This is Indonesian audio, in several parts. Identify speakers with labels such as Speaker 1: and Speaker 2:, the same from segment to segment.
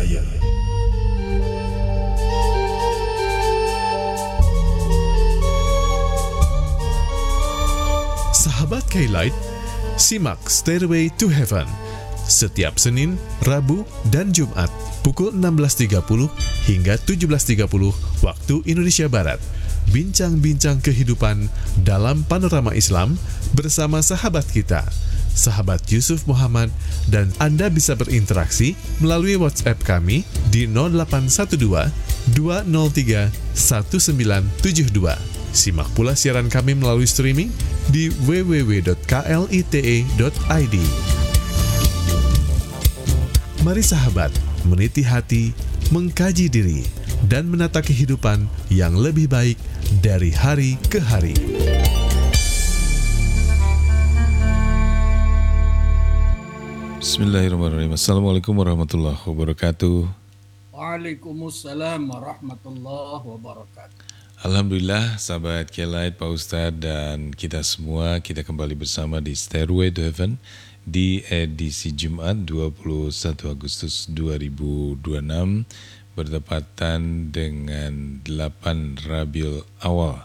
Speaker 1: Hidayah. Sahabat K-Light, simak Stairway to Heaven setiap Senin, Rabu, dan Jumat pukul 16.30 hingga 17.30 waktu Indonesia Barat. Bincang-bincang kehidupan dalam panorama Islam bersama sahabat kita, sahabat Yusuf Muhammad, dan Anda bisa berinteraksi melalui WhatsApp kami di 0812 203 1972. Simak pula siaran kami melalui streaming di www.klite.id. Mari sahabat, meniti hati, mengkaji diri, dan menata kehidupan yang lebih baik dari hari ke hari.
Speaker 2: Bismillahirrahmanirrahim. Assalamualaikum warahmatullahi wabarakatuh.
Speaker 3: Waalaikumsalam warahmatullahi wabarakatuh.
Speaker 2: Alhamdulillah, sahabat K-Light, Pak Ustadz, dan kita semua, kita kembali bersama di Stairway to Heaven di edisi Jumat 21 Agustus 2026 bertepatan dengan 8 Rabiul Awal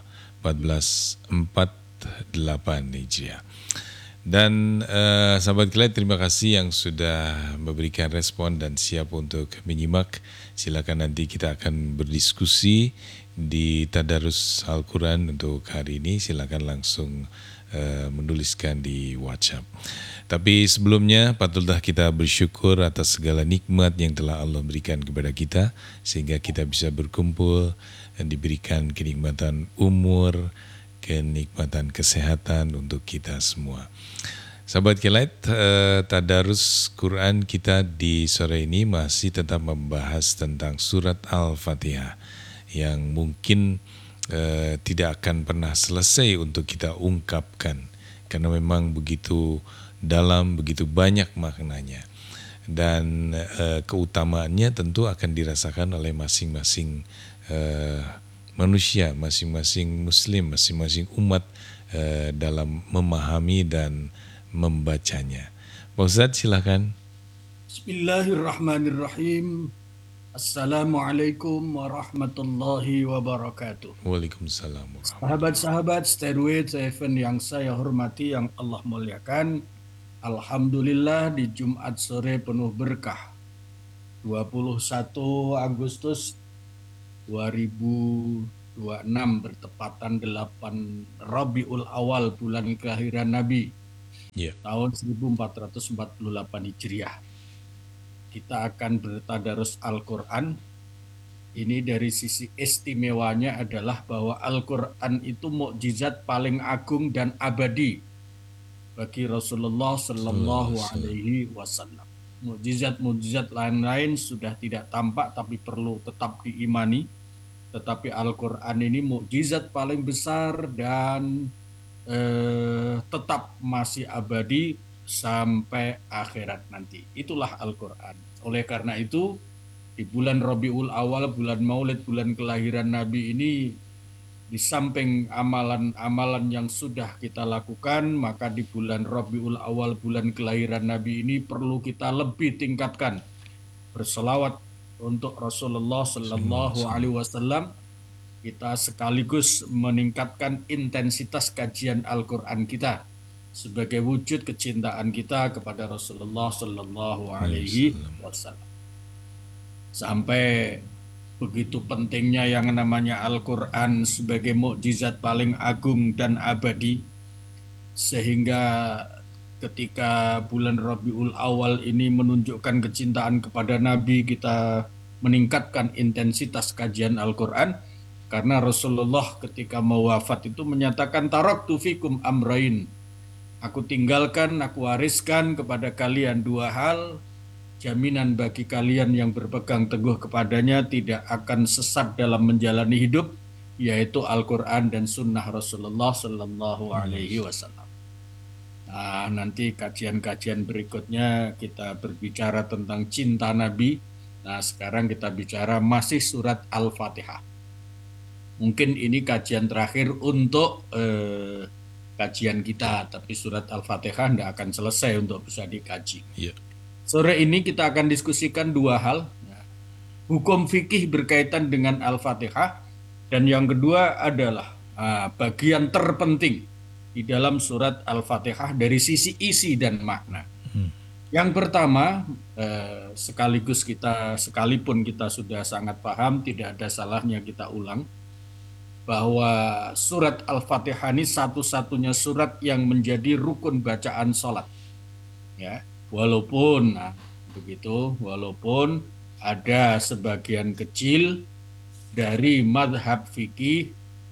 Speaker 2: 1448 Hijriah. Dan sahabat K-Light, terima kasih yang sudah memberikan respon dan siap untuk menyimak. Silakan nanti kita akan berdiskusi di Tadarus Al-Quran untuk hari ini. Silakan langsung menuliskan di WhatsApp. Tapi sebelumnya patutlah kita bersyukur atas segala nikmat yang telah Allah berikan kepada kita, sehingga kita bisa berkumpul dan diberikan kenikmatan umur, kenikmatan kesehatan untuk kita semua. Sahabat K-Light, Tadarus Quran kita di sore ini masih tetap membahas tentang surat Al-Fatihah yang mungkin tidak akan pernah selesai untuk kita ungkapkan, karena memang begitu dalam, begitu banyak maknanya, dan keutamaannya tentu akan dirasakan oleh masing-masing manusia, masing-masing muslim, masing-masing umat dalam memahami dan membacanya. Pak Ustadz, silakan.
Speaker 3: Bismillahirrahmanirrahim. Assalamualaikum warahmatullahi wabarakatuh.
Speaker 2: Waalaikumsalam.
Speaker 3: Sahabat-sahabat Stairway to Heaven yang saya hormati, yang Allah muliakan, alhamdulillah di Jumat sore penuh berkah 21 Agustus 2026 bertepatan 8 Rabiul Awal, bulan kelahiran Nabi, tahun 1448 Hijriah. Kita akan bertadarus Al-Quran. Ini dari sisi istimewanya adalah bahwa Al-Quran itu mukjizat paling agung dan abadi bagi Rasulullah Sallallahu Alaihi Wasallam. Mukjizat-mukjizat lain-lain sudah tidak tampak tapi perlu tetap diimani. Tetapi Al-Quran ini mukjizat paling besar dan tetap masih abadi sampai akhirat nanti. Itulah Al-Quran. Oleh karena itu, di bulan Rabiul Awal, bulan Maulid, bulan kelahiran Nabi ini, di samping amalan-amalan yang sudah kita lakukan, maka di bulan Rabiul Awal, bulan kelahiran Nabi ini perlu kita lebih tingkatkan berselawat untuk Rasulullah Sallallahu Alaihi Wasallam. Kita sekaligus meningkatkan intensitas kajian Al-Quran kita sebagai wujud kecintaan kita kepada Rasulullah Sallallahu Alaihi Wasallam. Sampai begitu pentingnya yang namanya Al-Quran sebagai mukjizat paling agung dan abadi, sehingga ketika bulan Rabiul Awal ini menunjukkan kecintaan kepada Nabi, kita meningkatkan intensitas kajian Al-Quran, karena Rasulullah ketika mau wafat itu menyatakan, taraktu fikum amrain, aku tinggalkan, aku wariskan kepada kalian dua hal, jaminan bagi kalian yang berpegang teguh kepadanya tidak akan sesat dalam menjalani hidup, yaitu Al-Quran dan Sunnah Rasulullah Sallallahu Alaihi Wasallam. Nah, nanti kajian-kajian berikutnya kita berbicara tentang cinta Nabi. Nah, sekarang kita bicara masih surat Al-Fatihah. Mungkin ini kajian terakhir untuk kajian kita, tapi surat Al-Fatihah tidak akan selesai untuk bisa dikaji. Sore ini kita akan diskusikan dua hal. hukum fikih berkaitan dengan Al-Fatihah, dan yang kedua adalah bagian terpenting di dalam surat Al-Fatihah dari sisi isi dan makna. Yang pertama, sekalipun kita sudah sangat paham, tidak ada salahnya kita ulang, bahwa surat Al-Fatihah ini satu-satunya surat yang menjadi rukun bacaan sholat. Ya, walaupun ada sebagian kecil dari madhab fikih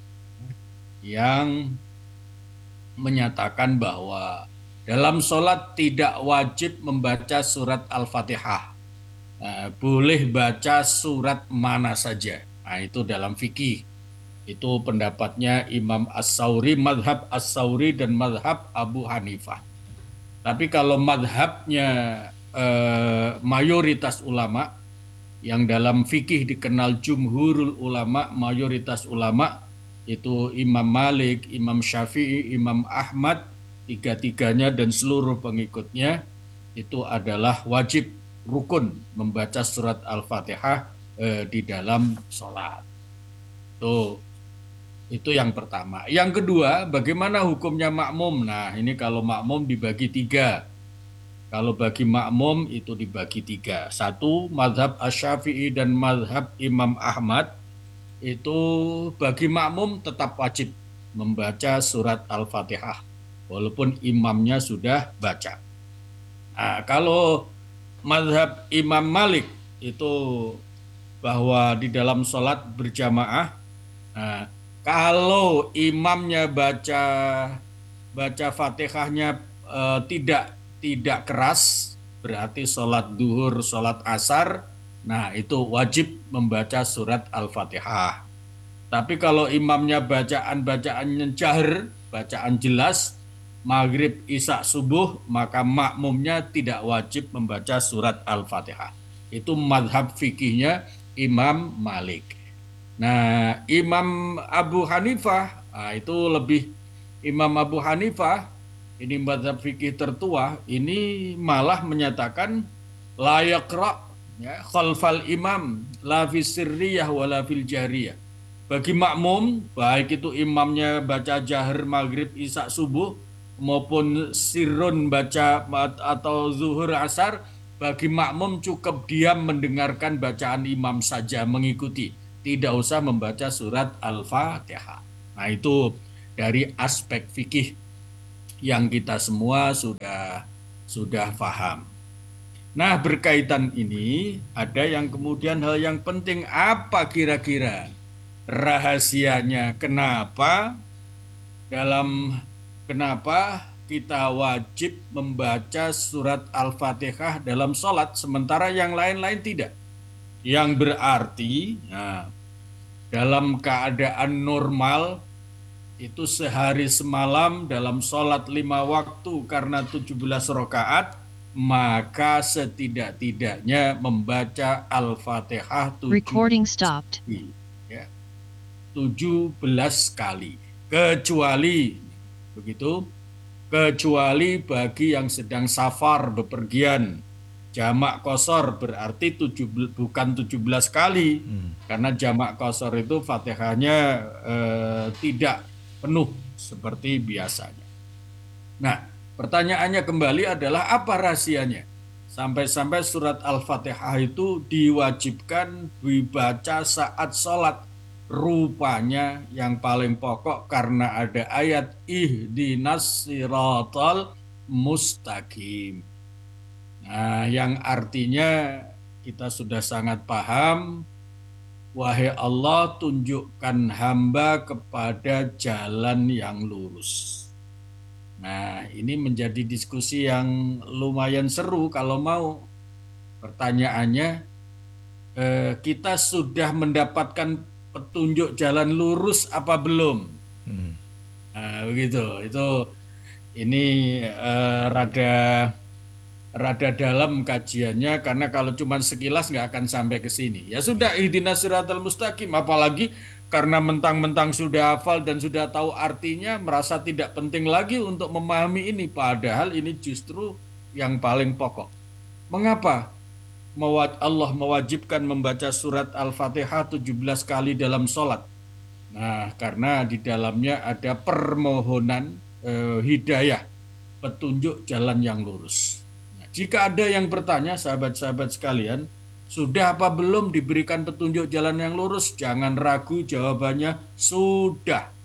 Speaker 3: yang menyatakan bahwa dalam sholat tidak wajib membaca surat Al-Fatihah. Boleh baca surat mana saja. Nah, itu dalam fikih. Itu pendapatnya Imam As-Sauri, madhab As-Sauri dan madhab Abu Hanifah. Tapi kalau madhabnya mayoritas ulama, yang dalam fikih dikenal jumhurul ulama, mayoritas ulama, itu Imam Malik, Imam Syafi'i, Imam Ahmad, tiga-tiganya dan seluruh pengikutnya, itu adalah wajib rukun membaca surat Al-Fatihah di dalam sholat. Itu yang pertama. Yang kedua, bagaimana hukumnya makmum? Nah, ini kalau makmum dibagi tiga. Kalau bagi makmum itu dibagi tiga. Satu, mazhab Asy-Syafi'i dan mazhab Imam Ahmad, itu bagi makmum tetap wajib membaca surat Al-Fatihah, walaupun imamnya sudah baca. Nah, kalau mazhab Imam Malik itu bahwa di dalam sholat berjamaah, kalau imamnya baca Fatihahnya tidak keras, berarti sholat duhur, sholat asar, nah itu wajib membaca surat Al-Fatihah. Tapi kalau imamnya bacaannya jahar, bacaan jelas, maghrib, isya, subuh, maka makmumnya tidak wajib membaca surat Al-Fatihah. Itu madhab fikihnya Imam Malik. Nah, Imam Abu Hanifah, Imam Abu Hanifah, ini mazhab fikih tertua, ini malah menyatakan la yaqra, ya, khalfal imam la fi sirriyah wa la fil jahriyah. Bagi makmum, baik itu imamnya baca jahar, maghrib, isya, subuh, maupun sirrun baca atau zuhur, asar, bagi makmum cukup diam mendengarkan bacaan imam saja, mengikuti. Tidak usah membaca surat Al-Fatihah. Nah, itu dari aspek fikih yang kita semua sudah paham. Nah, berkaitan ini ada yang kemudian hal yang penting, apa kira-kira rahasianya, kenapa kita wajib membaca surat Al-Fatihah dalam sholat sementara yang lain-lain tidak. Yang berarti dalam keadaan normal itu sehari semalam dalam sholat 5 waktu karena 17 rakaat, maka setidak-tidaknya membaca Al-Fatihah 17 kali. Kecuali bagi yang sedang safar, bepergian, jamak qashar, berarti bukan 17 kali, karena jamak qashar itu Fatihahnya tidak penuh seperti biasanya. Nah, pertanyaannya kembali adalah apa rahasianya? Sampai-sampai surat Al-Fatihah itu diwajibkan dibaca saat sholat. Rupanya yang paling pokok karena ada ayat ihdinas siratal mustaqim. Nah, yang artinya kita sudah sangat paham, wahai Allah, tunjukkan hamba kepada jalan yang lurus. Nah, ini menjadi diskusi yang lumayan seru kalau mau. Pertanyaannya, kita sudah mendapatkan petunjuk jalan lurus apa belum? Nah, begitu. Ini rada dalam kajiannya, karena kalau cuma sekilas nggak akan sampai ke sini. Ya sudah, ihdinas siratal mustaqim, apalagi karena mentang-mentang sudah hafal dan sudah tahu artinya, merasa tidak penting lagi untuk memahami ini, padahal ini justru yang paling pokok. Mengapa? Allah mewajibkan membaca surat Al-Fatihah 17 kali dalam sholat. Nah, karena di dalamnya ada permohonan hidayah, petunjuk jalan yang lurus. Nah, jika ada yang bertanya, sahabat-sahabat sekalian, sudah apa belum diberikan petunjuk jalan yang lurus? Jangan ragu, jawabannya sudah.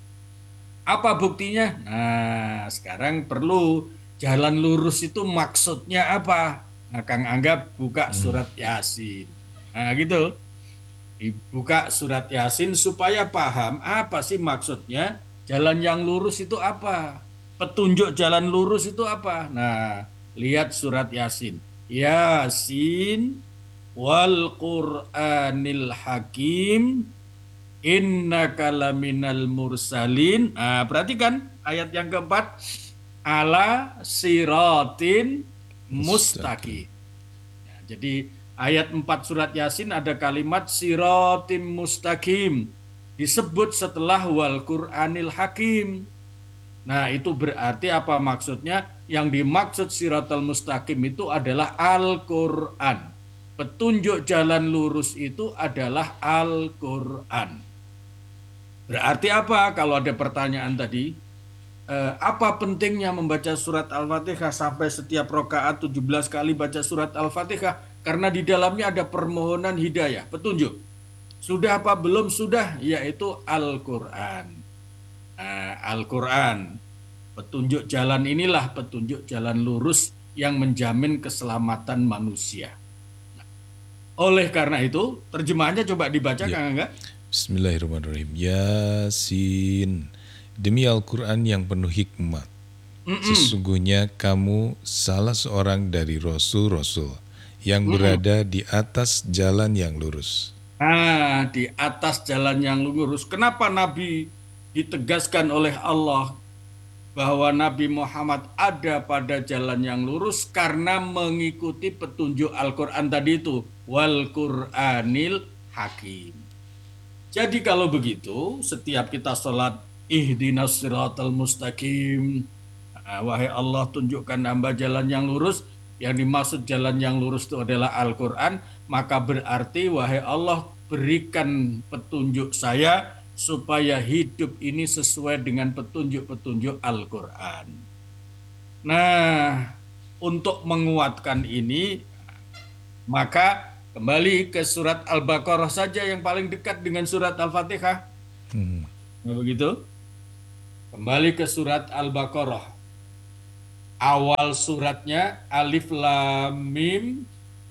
Speaker 3: Apa buktinya? Nah, sekarang perlu jalan lurus itu maksudnya apa? Nah, Kang Anggap buka surat Yasin. Nah, gitu. Dibuka surat Yasin supaya paham apa sih maksudnya jalan yang lurus itu apa? Petunjuk jalan lurus itu apa? Nah, lihat surat Yasin. Yasin wal Qur'anil Hakim innaka laminal mursalin. Nah, perhatikan ayat yang keempat. Ala siratin mustaqim. Ya, jadi ayat 4 surat Yasin ada kalimat siratim mustaqim. Disebut setelah wal Qur'anil Hakim. Nah, itu berarti apa maksudnya? Yang dimaksud siratal mustaqim itu adalah Al-Qur'an. Petunjuk jalan lurus itu adalah Al-Qur'an. Berarti apa? Kalau ada pertanyaan tadi, apa pentingnya membaca surat Al-Fatihah sampai setiap rakaat 17 kali baca surat Al-Fatihah? Karena di dalamnya ada permohonan hidayah, petunjuk. Sudah apa belum? Sudah, yaitu Al-Qur'an. Al-Qur'an, petunjuk jalan inilah petunjuk jalan lurus yang menjamin keselamatan manusia. Oleh karena itu, terjemahannya coba dibaca, Kang Angga.
Speaker 2: Bismillahirrahmanirrahim. Yasin. Demi Al-Quran yang penuh hikmat. Sesungguhnya kamu salah seorang dari rasul-rasul yang berada di atas jalan yang lurus.
Speaker 3: Nah, di atas jalan yang lurus. Kenapa Nabi ditegaskan oleh Allah bahwa Nabi Muhammad ada pada jalan yang lurus? Karena mengikuti petunjuk Al-Quran tadi itu. Wal Qur'anil Hakim. Jadi kalau begitu, setiap kita sholat ihdinas siratal mustaqim, wahai Allah tunjukkan hamba jalan yang lurus. Yang dimaksud jalan yang lurus itu adalah Al-Quran. Maka berarti wahai Allah berikan petunjuk saya supaya hidup ini sesuai dengan petunjuk-petunjuk Al-Quran. Nah, untuk menguatkan ini, maka kembali ke surat Al-Baqarah saja yang paling dekat dengan surat Al-Fatihah. Nah, begitu? Kembali ke surat Al-Baqarah. Awal suratnya Alif Lam Mim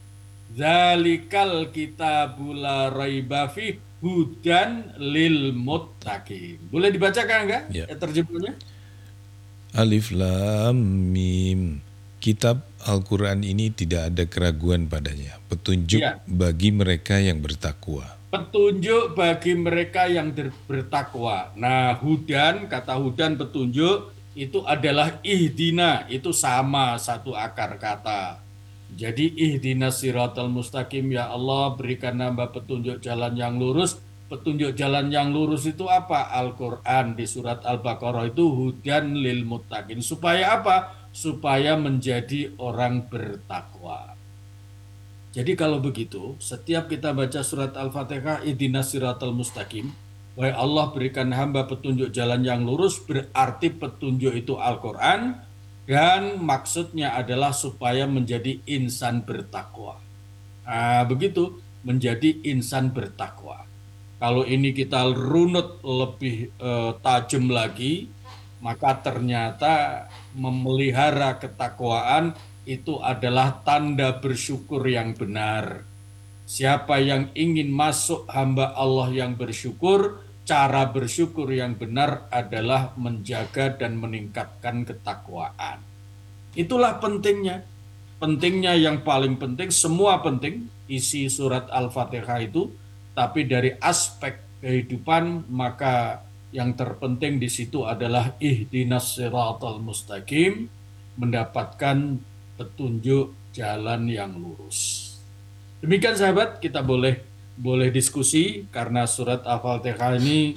Speaker 3: Zalikal kitabul la raiba fi hudan lil muttaqin. Boleh dibacakan enggak?
Speaker 2: Ya.
Speaker 3: Terjemahnya?
Speaker 2: Alif Lam Mim. Kitab Al-Quran ini tidak ada keraguan padanya. Petunjuk bagi mereka yang bertakwa.
Speaker 3: Petunjuk bagi mereka yang bertakwa. Nah, hudan, kata hudan petunjuk, itu adalah ihdina. Itu sama satu akar kata. Jadi ihdinas siratal mustaqim, ya Allah berikan hamba petunjuk jalan yang lurus. Petunjuk jalan yang lurus itu apa? Al-Quran di surat Al-Baqarah itu hudan lil muttaqin. Supaya apa? Supaya menjadi orang bertakwa. Jadi kalau begitu, setiap kita baca surat Al-Fatihah, ihdinas siratal mustaqim, wahai Allah berikan hamba petunjuk jalan yang lurus, berarti petunjuk itu Al-Quran, dan maksudnya adalah supaya menjadi insan bertakwa. Nah, begitu, menjadi insan bertakwa. Kalau ini kita runut lebih tajam lagi, maka ternyata memelihara ketakwaan itu adalah tanda bersyukur yang benar. Siapa yang ingin masuk hamba Allah yang bersyukur, cara bersyukur yang benar adalah menjaga dan meningkatkan ketakwaan. Itulah pentingnya. Pentingnya yang paling penting, semua penting, isi surat Al-Fatihah itu, tapi dari aspek kehidupan, maka yang terpenting di situ adalah ihdinas siratal mustaqim, mendapatkan petunjuk jalan yang lurus. Demikian sahabat, kita boleh diskusi karena surat Al-Fatihah ini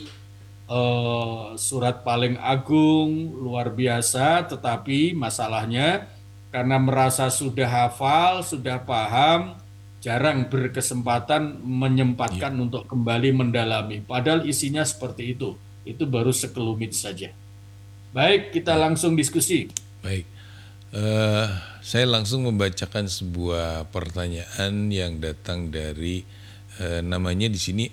Speaker 3: surat paling agung, luar biasa, tetapi masalahnya karena merasa sudah hafal, sudah paham, jarang berkesempatan menyempatkan untuk kembali mendalami. Padahal isinya seperti itu. Itu baru sekelumit saja. Baik, kita langsung diskusi.
Speaker 2: Baik, Eh, saya langsung membacakan sebuah pertanyaan yang datang dari namanya di sini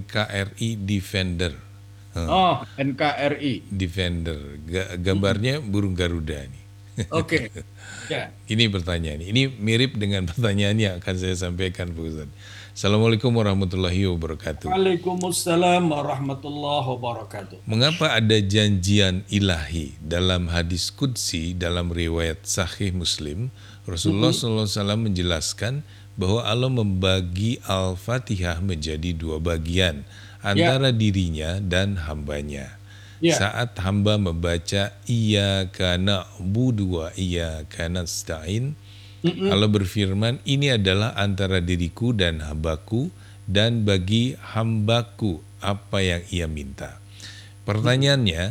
Speaker 2: NKRI Defender.
Speaker 3: Oh, NKRI.
Speaker 2: Defender, gambarnya burung Garuda nih.
Speaker 3: Oke. Ya.
Speaker 2: Ini pertanyaan, ini mirip dengan pertanyaan yang akan saya sampaikan, Pak Ustaz. Assalamualaikum warahmatullahi wabarakatuh.
Speaker 3: Waalaikumsalam warahmatullahi wabarakatuh.
Speaker 2: Mengapa ada janjian ilahi dalam hadis qudsi dalam riwayat Sahih Muslim? Rasulullah SAW menjelaskan bahwa Allah membagi Al-Fatihah menjadi dua bagian antara dirinya dan hambanya.
Speaker 3: Ya.
Speaker 2: Saat hamba membaca Iyyaka na'budu wa iyyaka nasta'in, Allah berfirman, ini adalah antara diriku dan hambaku, dan bagi hambaku apa yang ia minta. Pertanyaannya,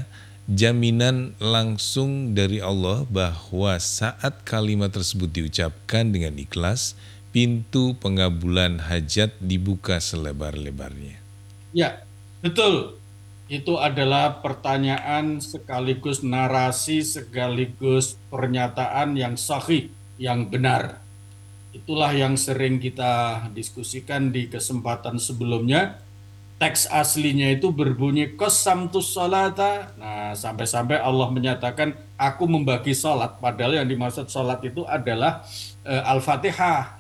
Speaker 2: jaminan langsung dari Allah bahwa saat kalimat tersebut diucapkan dengan ikhlas, pintu pengabulan hajat dibuka selebar-lebarnya.
Speaker 3: Ya, betul. Itu adalah pertanyaan sekaligus narasi sekaligus pernyataan yang sahih, yang benar. Itulah yang sering kita diskusikan di kesempatan sebelumnya. Teks aslinya itu berbunyi qasamtus sholata. Nah, sampai-sampai Allah menyatakan aku membagi sholat, padahal yang dimaksud sholat itu adalah Al-Fatihah.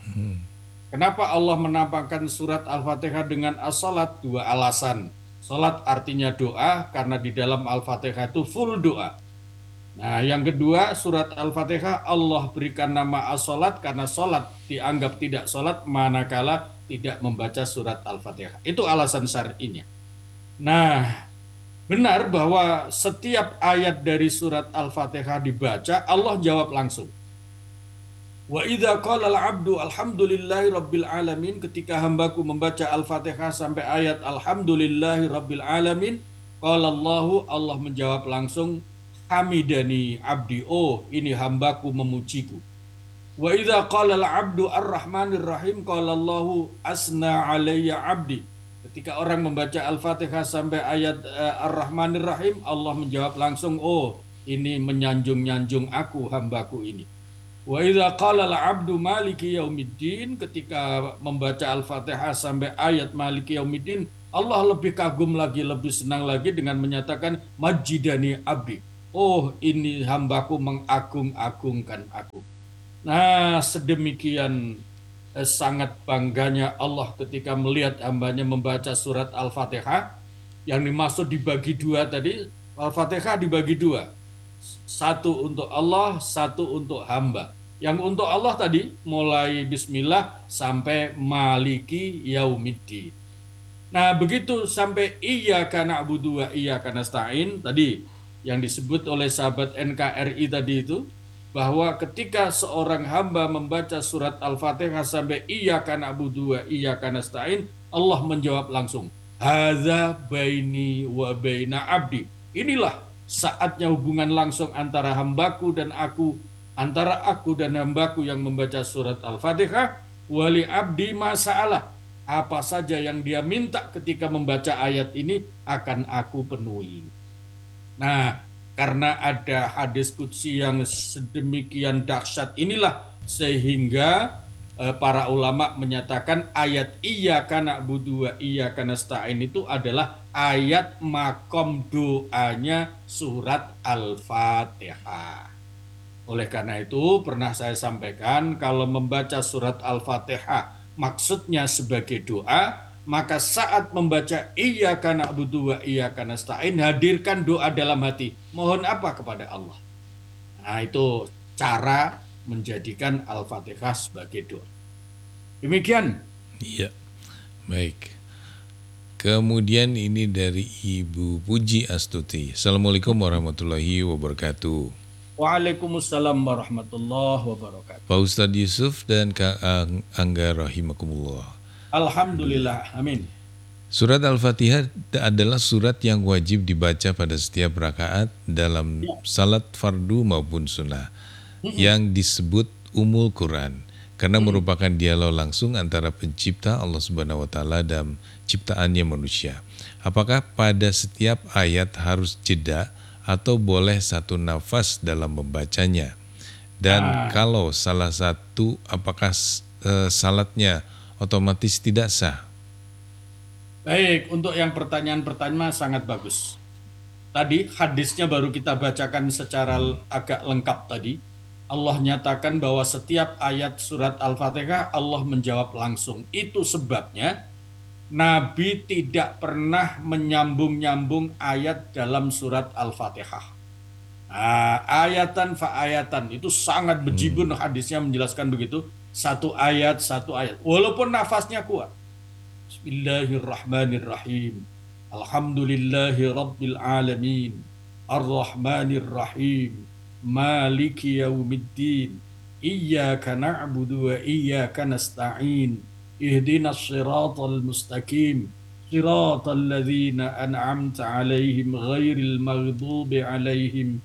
Speaker 3: Kenapa Allah menampakkan surat Al-Fatihah dengan as-sholat? Dua alasan. Sholat artinya doa, karena di dalam Al-Fatihah itu full doa. Nah, yang kedua, surat Al-Fatihah Allah berikan nama as-sholat karena sholat dianggap tidak sholat manakala tidak membaca surat Al-Fatihah. Itu alasan syar'inya. Nah, benar bahwa setiap ayat dari surat Al-Fatihah dibaca, Allah jawab langsung. Wa idza qala al-'abdu alhamdulillahi rabbil alamin, ketika hambaku membaca Al-Fatihah sampai ayat alhamdulillahi rabbil alamin, qala Allahu, Allah menjawab langsung, hamidani abdi, oh ini hambaku memujiku. Wa idza qala al-'abdu ar-rahmanir rahim, qala Allahu asna alayya abdi. Ketika orang membaca Al-Fatihah sampai ayat ar-rahmanir rahim, Allah menjawab langsung, oh ini menyanjung-nyanjung aku, hambaku ini. Wa idza qala al-'abdu maliki yaumiddin, ketika membaca Al-Fatihah sampai ayat maliki yaumiddin, Allah lebih kagum lagi, lebih senang lagi dengan menyatakan majidani abdi. Oh, ini hambaku mengagung-agungkan aku. Nah, sedemikian sangat bangganya Allah ketika melihat hambanya membaca surat Al-Fatihah. Yang dimaksud dibagi dua tadi, Al-Fatihah dibagi dua. Satu untuk Allah, satu untuk hamba. Yang untuk Allah tadi mulai bismillah sampai maliki yaumiddin. Nah, begitu sampai iyyaka na'budu wa iyyaka nasta'in tadi yang disebut oleh sahabat NKRI tadi itu, bahwa ketika seorang hamba membaca surat Al-Fatihah sampai iyyaka na'budu wa iyyaka nasta'in, Allah menjawab langsung, hadza baini wa baina abdi. Inilah saatnya hubungan langsung antara hambaku dan aku, antara aku dan hambaku yang membaca surat Al-Fatihah. Wali abdi masa'alah, apa saja yang dia minta ketika membaca ayat ini akan aku penuhi. Nah, karena ada hadis qudsi yang sedemikian dahsyat inilah sehingga para ulama menyatakan ayat iyyaka na'budu wa iyyaka nasta'in itu adalah ayat makom doanya surat Al-Fatihah. Oleh karena itu pernah saya sampaikan, kalau membaca surat Al-Fatihah maksudnya sebagai doa, maka saat membaca iyyaka na'budu wa iyyaka nasta'in, hadirkan doa dalam hati. Mohon apa kepada Allah? Nah, itu cara menjadikan Al-Fatihah sebagai doa. Demikian.
Speaker 2: Iya, baik. Kemudian ini dari Ibu Puji Astuti. Assalamualaikum warahmatullahi wabarakatuh.
Speaker 3: Waalaikumsalam warahmatullahi wabarakatuh.
Speaker 2: Pak Ustadz Yusuf dan Kak Angga rahimakumullah.
Speaker 3: Alhamdulillah, amin.
Speaker 2: Surat Al-Fatihah adalah surat yang wajib dibaca pada setiap rakaat dalam salat fardu maupun sunnah, yang disebut Ummul Quran. karena merupakan dialog langsung antara pencipta Allah Subhanahu wa taala dan ciptaannya manusia. Apakah pada setiap ayat harus jeda atau boleh satu nafas dalam membacanya? Dan kalau salah satu, apakah salatnya otomatis tidak sah?
Speaker 3: Baik, untuk yang pertanyaan pertama sangat bagus. Tadi hadisnya baru kita bacakan secara agak lengkap tadi. Allah nyatakan bahwa setiap ayat surat Al-Fatihah Allah menjawab langsung. Itu sebabnya Nabi tidak pernah menyambung-nyambung ayat dalam surat Al-Fatihah. Ayatan fa ayatan itu sangat bejibun, hadisnya menjelaskan begitu. Satu ayat. Walaupun nafasnya kuat. Bismillahirrahmanirrahim. Alhamdulillahi rabbil alamin. Ar-Rahmanir-Rahim. Maliki yaumiddin. Iyyaka na'budu wa iyyaka nasta'in. Ihdinas siratal mustaqim. Siratal ladzina an'amta 'alaihim ghairil maghdubi 'alaihim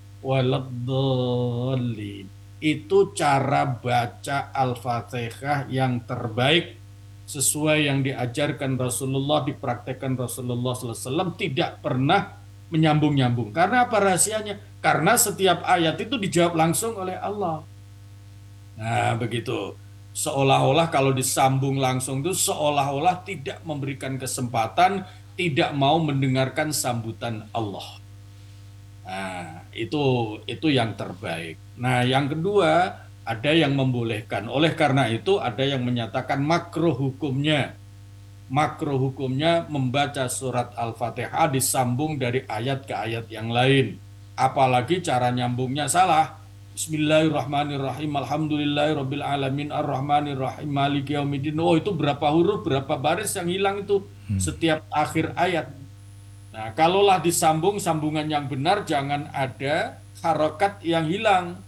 Speaker 3: waladdallin. Itu cara baca Al-Fatihah yang terbaik sesuai yang diajarkan Rasulullah, dipraktekkan Rasulullah SAW, tidak pernah menyambung-nyambung. Karena apa rahasianya? Karena setiap ayat itu dijawab langsung oleh Allah. Nah, begitu. Seolah-olah kalau disambung langsung itu seolah-olah tidak memberikan kesempatan, tidak mau mendengarkan sambutan Allah. Nah, itu yang terbaik. Nah, yang kedua, ada yang membolehkan. Oleh karena itu ada yang menyatakan makruh hukumnya. Makruh hukumnya membaca surat Al-Fatihah disambung dari ayat ke ayat yang lain. Apalagi cara nyambungnya salah. Bismillahirrahmanirrahim. Alhamdulillahirabbil alamin arrahmanirrahim maliki yaumiddin. Oh, itu berapa huruf, berapa baris yang hilang itu setiap akhir ayat. Nah, kalaulah disambung sambungan yang benar, jangan ada harokat yang hilang.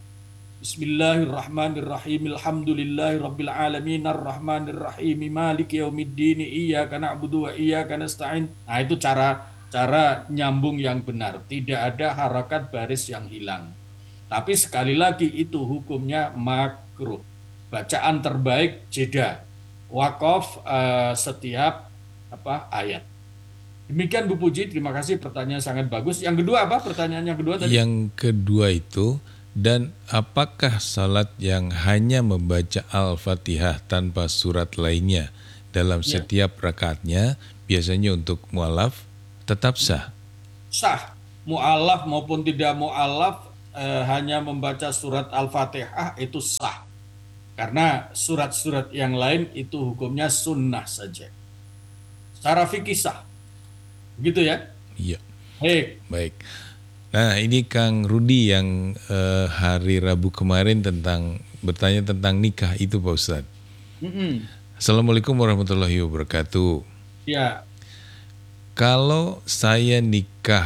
Speaker 3: Bismillahirrahmanirrahim. Alhamdulillahirabbil alamin arrahmanirrahim maliki yaumiddin iyyaka na'budu wa iyyaka nasta'in. Nah, itu cara nyambung yang benar. Tidak ada harokat baris yang hilang. Tapi sekali lagi itu hukumnya makruh. Bacaan terbaik jeda. Waqaf setiap ayat. Demikian Bu Puji, terima kasih, pertanyaan sangat bagus. Yang kedua apa? Pertanyaan yang kedua tadi?
Speaker 2: Yang kedua itu, dan apakah salat yang hanya membaca Al-Fatihah tanpa surat lainnya dalam setiap rakaatnya, biasanya untuk mu'alaf, tetap sah?
Speaker 3: Sah. Mu'alaf maupun tidak mu'alaf, hanya membaca surat Al-Fatihah itu sah. Karena surat-surat yang lain itu hukumnya sunnah saja. Secara fikih sah. Begitu ya?
Speaker 2: Iya.
Speaker 3: Baik.
Speaker 2: Nah, ini Kang Rudi yang hari Rabu kemarin bertanya tentang nikah itu Pak Ustadz. Assalamualaikum warahmatullahi wabarakatuh.
Speaker 3: Ya.
Speaker 2: Kalau saya nikah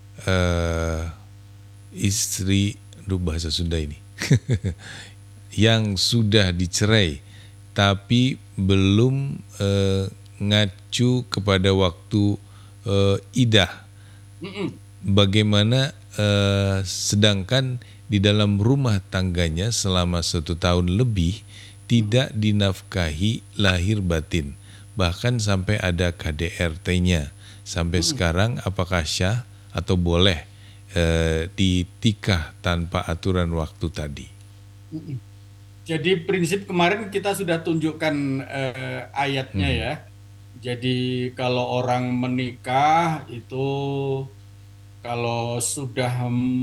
Speaker 2: istri, bahasa Sunda ini, yang sudah dicerai tapi belum ngacu kepada waktu idah, bagaimana sedangkan di dalam rumah tangganya selama 1 tahun lebih tidak dinafkahi lahir batin, bahkan sampai ada KDRT-nya sampai sekarang, apakah syah atau boleh ditikah tanpa aturan waktu tadi?
Speaker 3: Jadi prinsip kemarin kita sudah tunjukkan ayatnya ya. Jadi kalau orang menikah itu kalau sudah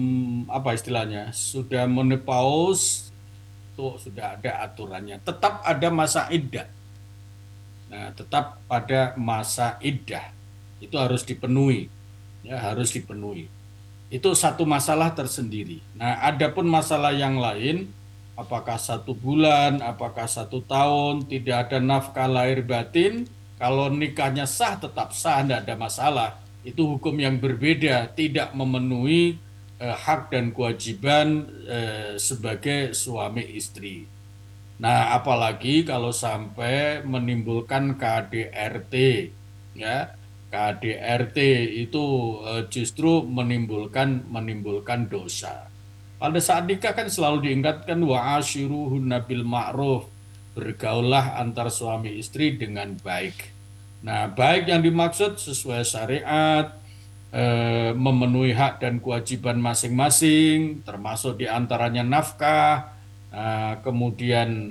Speaker 3: sudah menopause itu sudah ada aturannya. Tetap ada masa iddah. Nah, tetap pada masa iddah itu harus dipenuhi. Ya, harus dipenuhi. Itu satu masalah tersendiri. Nah, adapun masalah yang lain, apakah 1 bulan, apakah 1 tahun, tidak ada nafkah lahir batin, kalau nikahnya sah tetap sah, tidak ada masalah. Itu hukum yang berbeda, tidak memenuhi hak dan kewajiban sebagai suami istri. Nah, apalagi kalau sampai menimbulkan KDRT, ya. KDRT itu justru menimbulkan dosa. Pada saat nikah kan selalu diingatkan wa ashiruhunna bil ma'ruf. bergaullah antar suami istri dengan baik. Nah, baik yang dimaksud sesuai syariat, memenuhi hak dan kewajiban masing-masing, termasuk diantaranya nafkah, kemudian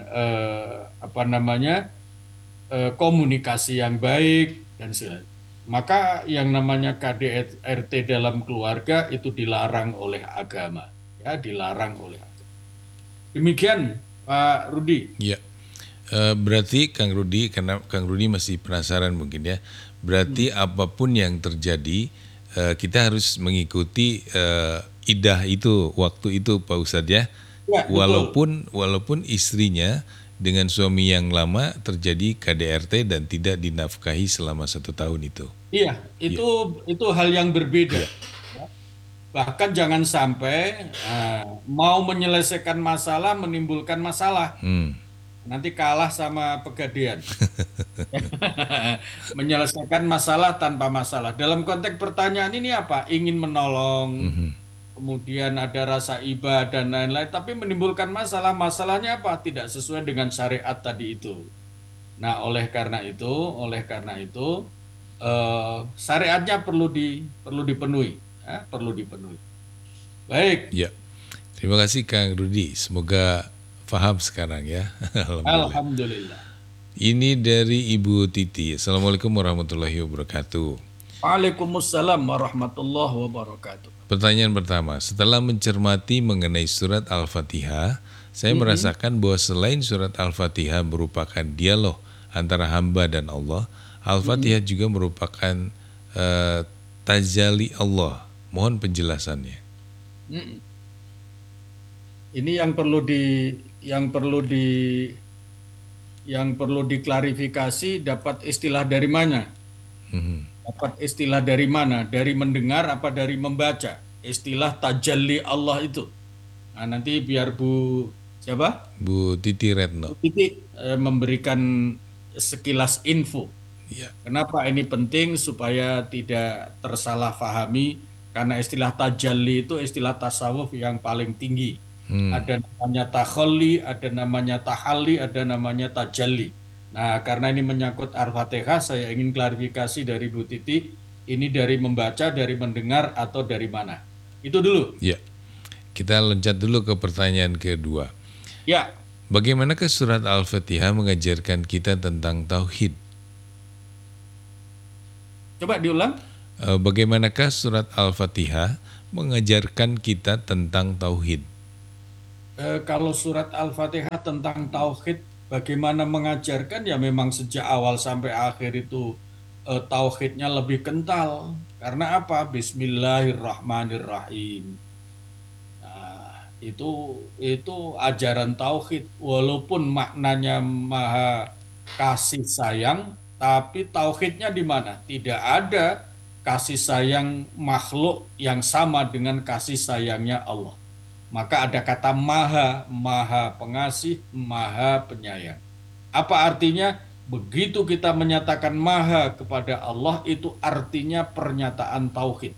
Speaker 3: komunikasi yang baik dan sebagainya. Maka yang namanya KDRT dalam keluarga itu dilarang oleh agama, ya, dilarang oleh agama. Demikian, Pak Rudi.
Speaker 2: Ya. Berarti Kang Rudi, karena Kang Rudi masih penasaran mungkin ya. Berarti apapun yang terjadi, kita harus mengikuti idah itu, waktu itu, Pak Ustadz ya.
Speaker 3: Ya, betul.
Speaker 2: Walaupun istrinya dengan suami yang lama terjadi KDRT dan tidak dinafkahi selama 1 tahun itu.
Speaker 3: Iya, itu hal yang berbeda. Ya. Bahkan jangan sampai mau menyelesaikan masalah menimbulkan masalah. Nanti kalah sama Pegadaian. Menyelesaikan masalah tanpa masalah. Dalam konteks pertanyaan ini apa? Ingin menolong, kemudian ada rasa iba dan lain-lain, tapi menimbulkan masalah. Masalahnya apa? Tidak sesuai dengan syariat tadi itu. Nah, oleh karena itu syariatnya perlu dipenuhi, ya, perlu dipenuhi. Baik.
Speaker 2: Ya, terima kasih Kang Rudi. Semoga paham sekarang ya.
Speaker 3: Alhamdulillah.
Speaker 2: Ini dari Ibu Titi. Assalamualaikum warahmatullahi wabarakatuh.
Speaker 3: Waalaikumsalam warahmatullahi wabarakatuh.
Speaker 2: Pertanyaan pertama, setelah mencermati mengenai surat Al-Fatihah, saya merasakan bahwa selain surat Al-Fatihah merupakan dialog antara hamba dan Allah, Al-Fatihah juga merupakan tajalli Allah. Mohon penjelasannya.
Speaker 3: Ini yang perlu diklarifikasi, dapat istilah dari mana? Dapat istilah dari mana? Dari mendengar apa dari membaca? Istilah tajalli Allah itu. Nah, nanti biar Bu
Speaker 2: Titi Retno.
Speaker 3: Bu Titi memberikan sekilas info.
Speaker 2: Ya.
Speaker 3: Kenapa ini penting supaya tidak tersalahfahami, karena istilah tajalli itu istilah tasawuf yang paling tinggi. Ada namanya takhalli, ada namanya tahalli, ada namanya tajalli. Nah, karena ini menyangkut Al-Fatihah, saya ingin klarifikasi dari Bu Titi, ini dari membaca, dari mendengar, atau dari mana? Itu dulu.
Speaker 2: Ya, kita loncat dulu ke pertanyaan kedua.
Speaker 3: Ya.
Speaker 2: Bagaimanakah surat Al-Fatihah mengajarkan kita tentang tauhid?
Speaker 3: Coba diulang.
Speaker 2: Bagaimanakah surat Al-Fatihah mengajarkan kita tentang tauhid?
Speaker 3: Kalau surat Al-Fatihah tentang tauhid, bagaimana mengajarkan, ya memang sejak awal sampai akhir itu tauhidnya lebih kental. Karena apa? Bismillahirrahmanirrahim. Nah, itu ajaran tauhid. Walaupun maknanya maha kasih sayang, tapi tauhidnya di mana? Tidak ada kasih sayang makhluk yang sama dengan kasih sayangnya Allah. Maka ada kata maha, maha pengasih, maha penyayang. Apa artinya? Begitu kita menyatakan maha kepada Allah, itu artinya pernyataan tauhid.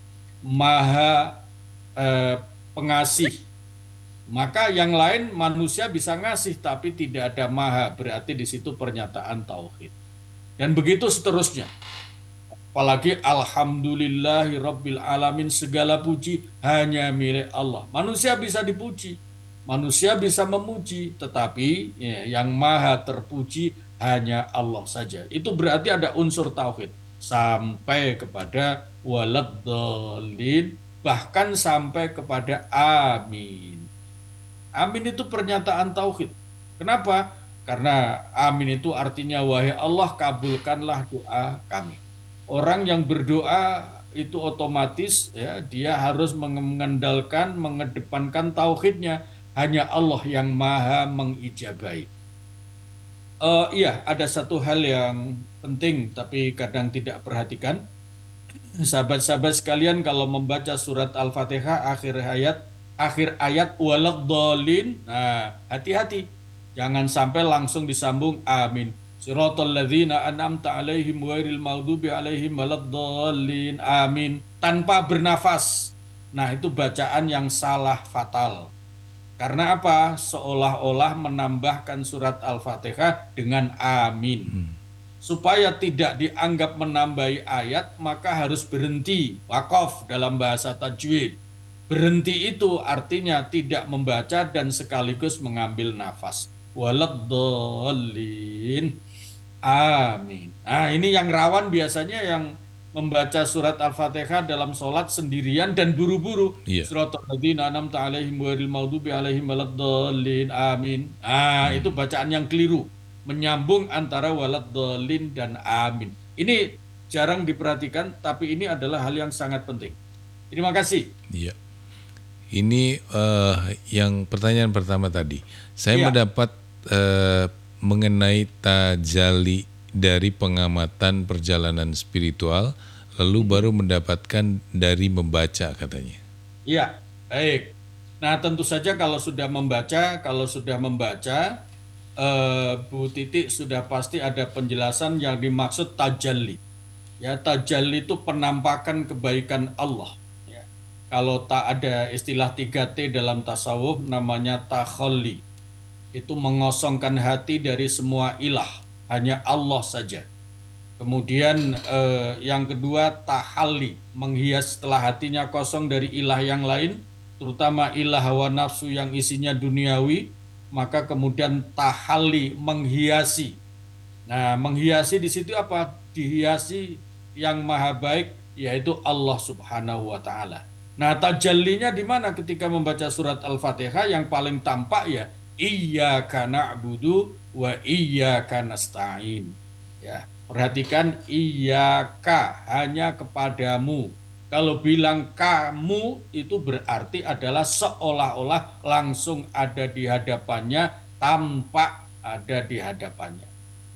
Speaker 3: Maha pengasih. Maka yang lain manusia bisa ngasih, tapi tidak ada maha. Berarti di situ pernyataan tauhid. Dan begitu seterusnya. Apalagi alhamdulillahi rabbil alamin, segala puji hanya milik Allah. Manusia bisa dipuji, manusia bisa memuji, tetapi yang maha terpuji hanya Allah saja. Itu berarti ada unsur tauhid sampai kepada waladdallin, bahkan sampai kepada amin. Amin itu pernyataan tauhid. Kenapa? Karena amin itu artinya wahai Allah, kabulkanlah doa kami. Orang yang berdoa itu otomatis ya, dia harus mengandalkan, mengedepankan tauhidnya. Hanya Allah yang maha mengijabai. Iya, ada satu hal yang penting tapi kadang tidak perhatikan. Sahabat-sahabat sekalian, kalau membaca surat Al-Fatihah akhir ayat waladdallin, nah hati-hati, jangan sampai langsung disambung amin. Siratal ladzina an'amta 'alaihim ghairil maghdubi 'alaihim waladdallin, amin, tanpa bernafas. Nah, itu bacaan yang salah fatal. Karena apa? Seolah-olah menambahkan surat Al-Fatihah dengan amin. Supaya tidak dianggap menambahi ayat, maka harus berhenti, wakaf dalam bahasa tajwid. Berhenti itu artinya tidak membaca dan sekaligus mengambil nafas. Waladdallin. Amin. Nah, ini yang rawan biasanya yang membaca surat Al-Fatihah dalam sholat sendirian dan buru-buru.
Speaker 2: Iya.
Speaker 3: Suratul ladzina an'amta 'alaihim ghairil maghdubi 'alaihim waladdallin. Amin. Itu bacaan yang keliru. Menyambung antara waladdallin dan amin. Ini jarang diperhatikan, tapi ini adalah hal yang sangat penting. Terima kasih.
Speaker 2: Iya. Ini yang pertanyaan pertama tadi. Saya
Speaker 3: Iya.
Speaker 2: mendapat mengenai tajalli dari pengamatan perjalanan spiritual, lalu baru mendapatkan dari membaca katanya.
Speaker 3: Iya, baik. Nah, tentu saja kalau sudah membaca, Bu Titi sudah pasti ada penjelasan yang dimaksud tajalli. Ya, tajalli itu penampakan kebaikan Allah. Ya. Kalau tak ada istilah 3T dalam tasawuf namanya takhalli. Itu mengosongkan hati dari semua ilah, hanya Allah saja. Kemudian yang kedua tahalli, menghias setelah hatinya kosong dari ilah yang lain, terutama ilah hawa nafsu yang isinya duniawi, maka kemudian tahalli, menghiasi. Nah, menghiasi di situ apa? Dihiasi yang maha baik, yaitu Allah Subhanahu wa Ta'ala. Nah, tajallinya di mana ketika membaca surat Al-Fatihah? Yang paling tampak ya, iyyaka na'budu wa iyyaka nasta'in. Ya, perhatikan iyyaka, hanya kepadamu. Kalau bilang kamu itu berarti adalah seolah-olah langsung ada di hadapannya, tampak ada di hadapannya.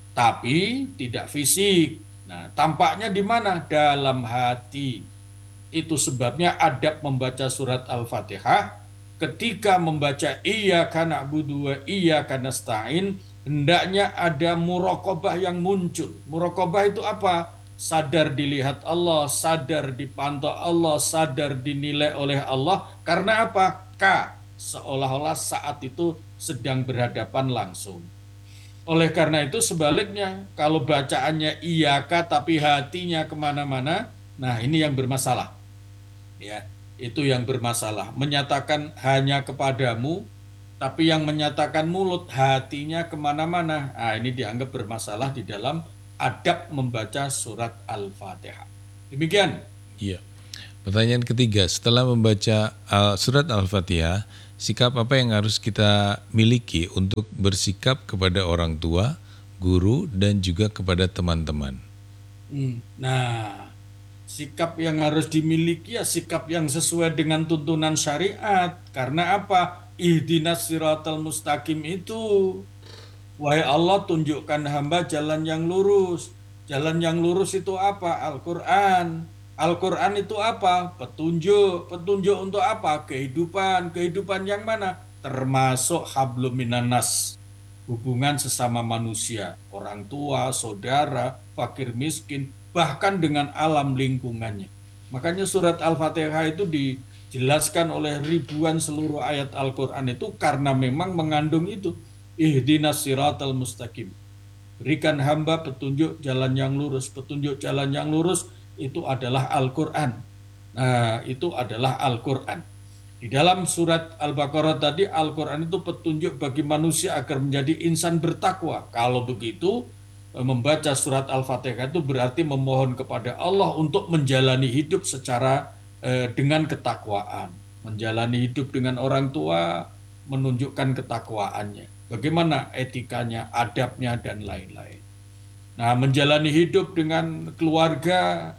Speaker 3: Tapi tidak fisik. Nah, tampaknya di mana? Dalam hati. Itu sebabnya adab membaca surat Al-Fatihah. Ketika membaca iyyaka na'budu wa iyyaka nasta'in, hendaknya ada muraqabah yang muncul. Muraqabah itu apa? Sadar dilihat Allah, sadar dipantau Allah, sadar dinilai oleh Allah. Karena apa? Seolah-olah saat itu sedang berhadapan langsung. Oleh karena itu sebaliknya, kalau bacaannya iyyaka tapi hatinya kemana-mana, nah ini yang bermasalah. Ya. Itu yang bermasalah, menyatakan hanya kepadamu, tapi yang menyatakan mulut, hatinya kemana-mana. Nah, ini dianggap bermasalah di dalam adab membaca surat Al-Fatihah. Demikian.
Speaker 2: Iya. Pertanyaan ketiga, setelah membaca surat Al-Fatihah, sikap apa yang harus kita miliki untuk bersikap kepada orang tua, guru, dan juga kepada teman-teman?
Speaker 3: Nah, sikap yang harus dimiliki ya sikap yang sesuai dengan tuntunan syariat. Karena apa? Ihdinas siratal mustaqim itu. Wahai Allah, tunjukkan hamba jalan yang lurus. Jalan yang lurus itu apa? Al-Quran. Al-Quran itu apa? Petunjuk. Petunjuk untuk apa? Kehidupan. Kehidupan yang mana? Termasuk hablum minan nas. Hubungan sesama manusia. Orang tua, saudara, fakir miskin, bahkan dengan alam lingkungannya. Makanya surat Al-Fatihah itu dijelaskan oleh ribuan seluruh ayat Al-Quran itu karena memang mengandung itu. Ihdinas siratal mustaqim. Berikan hamba petunjuk jalan yang lurus. Petunjuk jalan yang lurus itu adalah Al-Quran. Nah, itu adalah Al-Quran. Di dalam surat Al-Baqarah tadi, Al-Quran itu petunjuk bagi manusia agar menjadi insan bertakwa. Kalau begitu, membaca surat Al-Fatihah itu berarti memohon kepada Allah untuk menjalani hidup secara dengan ketakwaan. Menjalani hidup dengan orang tua, menunjukkan ketakwaannya. Bagaimana etikanya, adabnya, dan lain-lain. Nah, menjalani hidup dengan keluarga,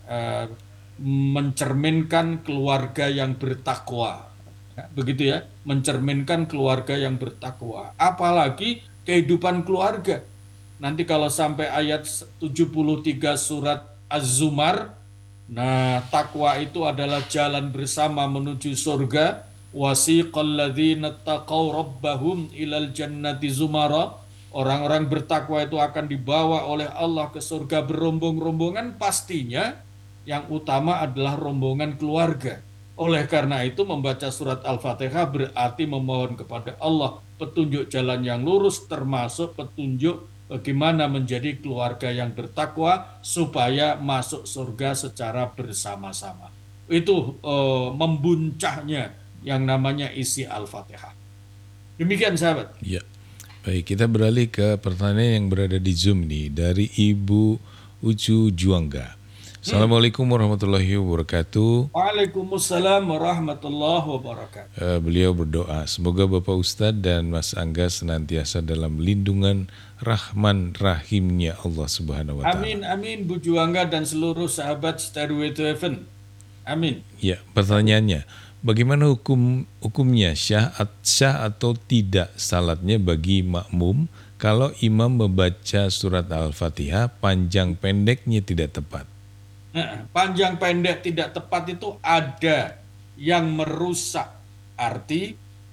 Speaker 3: mencerminkan keluarga yang bertakwa. Begitu ya, mencerminkan keluarga yang bertakwa. Apalagi kehidupan keluarga. Nanti kalau sampai ayat 73 surat Az-Zumar, nah takwa itu adalah jalan bersama menuju surga. Wasiqal ladzina taqaw rabbahum ilal jannati zumara. Orang-orang bertakwa itu akan dibawa oleh Allah ke surga berombong-rombongan, pastinya yang utama adalah rombongan keluarga. Oleh karena itu membaca surat Al-Fatihah berarti memohon kepada Allah petunjuk jalan yang lurus, termasuk petunjuk bagaimana menjadi keluarga yang bertakwa supaya masuk surga secara bersama-sama. Itu membuncahnya yang namanya isi Al-Fatihah. Demikian sahabat.
Speaker 2: Ya. Baik, kita beralih ke pertanyaan yang berada di Zoom nih dari Ibu Ucu Juangga. Assalamualaikum warahmatullahi wabarakatuh.
Speaker 3: Waalaikumsalam warahmatullahi wabarakatuh.
Speaker 2: Beliau berdoa, semoga Bapak Ustadz dan Mas Angga senantiasa dalam lindungan Rahman Rahimnya Allah Subhanahu wa Ta'ala.
Speaker 3: Amin, amin Bu Juangga dan seluruh sahabat Stairway to Heaven. Amin.
Speaker 2: Ya, pertanyaannya, bagaimana hukumnya syah atau tidak salatnya bagi makmum kalau imam membaca surat Al-Fatihah panjang pendeknya tidak tepat?
Speaker 3: Nah, panjang pendek tidak tepat itu ada yang merusak arti,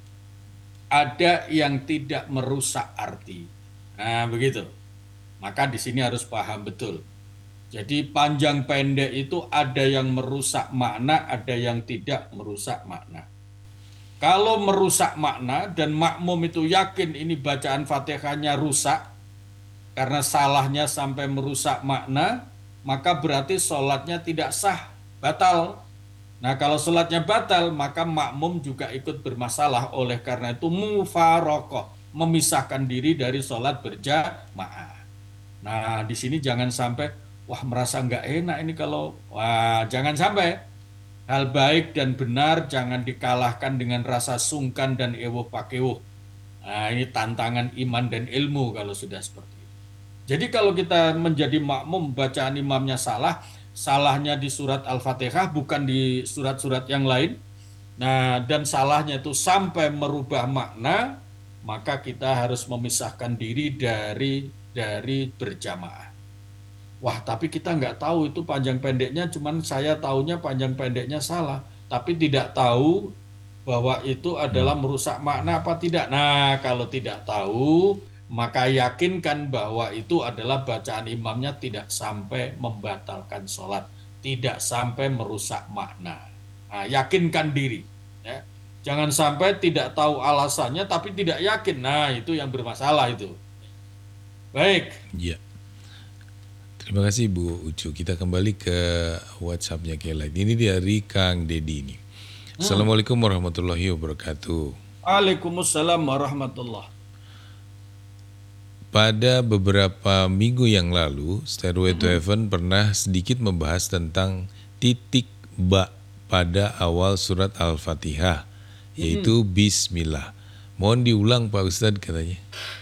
Speaker 3: ada yang tidak merusak arti. Nah, begitu. Maka di sini harus paham betul. Jadi panjang pendek itu ada yang merusak makna, ada yang tidak merusak makna. Kalau merusak makna dan makmum itu yakin ini bacaan Fatihahnya rusak karena salahnya sampai merusak makna, maka berarti sholatnya tidak sah, batal. Nah, kalau sholatnya batal, maka makmum juga ikut bermasalah. Oleh karena itu mufarokoh, memisahkan diri dari sholat berjamaah. Nah, di sini jangan sampai, wah merasa nggak enak ini kalau, jangan sampai. Hal baik dan benar jangan dikalahkan dengan rasa sungkan dan ewo pakewuh. Nah, ini tantangan iman dan ilmu kalau sudah seperti itu. Jadi kalau kita menjadi makmum bacaan imamnya salah, salahnya di surat Al-Fatihah bukan di surat-surat yang lain. Nah, dan salahnya itu sampai merubah makna, maka kita harus memisahkan diri dari berjamaah. Wah, tapi kita nggak tahu itu panjang pendeknya, cuman saya tahunya panjang pendeknya salah, tapi tidak tahu bahwa itu adalah merusak makna apa tidak. Nah, kalau tidak tahu, maka yakinkan bahwa itu adalah bacaan imamnya tidak sampai membatalkan sholat, tidak sampai merusak makna. Nah, yakinkan diri. Ya. Jangan sampai tidak tahu alasannya tapi tidak yakin. Nah, itu yang bermasalah itu. Baik.
Speaker 2: Ya. Terima kasih Bu Ucu. Kita kembali ke WhatsApp-nya Kela. Ini dari Kang Dedi ini. Assalamualaikum warahmatullahi wabarakatuh.
Speaker 3: Waalaikumsalam warahmatullahi.
Speaker 2: Pada beberapa minggu yang lalu, Stairway to Heaven pernah sedikit membahas tentang titik ba pada awal surat Al-Fatihah, yaitu Bismillah. Mohon diulang Pak Ustadz katanya.